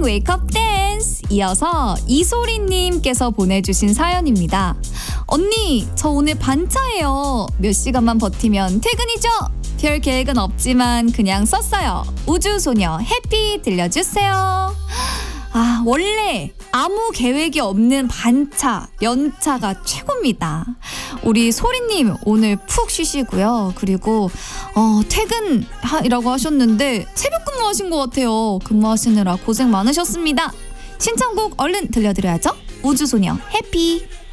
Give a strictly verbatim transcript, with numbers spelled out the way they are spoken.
웨이크업 댄스. 이어서 이소리님께서 보내주신 사연입니다. 언니, 저 오늘 반차예요. 몇 시간만 버티면 퇴근이죠? 별 계획은 없지만 그냥 썼어요. 우주소녀 해피 들려주세요. 아, 원래 아무 계획이 없는 반차, 연차가 최고입니다. 우리 소리님 오늘 푹 쉬시고요. 그리고 어, 퇴근이라고 하셨는데 새벽 근무하신 것 같아요. 근무하시느라 고생 많으셨습니다. 신청곡 얼른 들려드려야죠. 우주소녀 해피.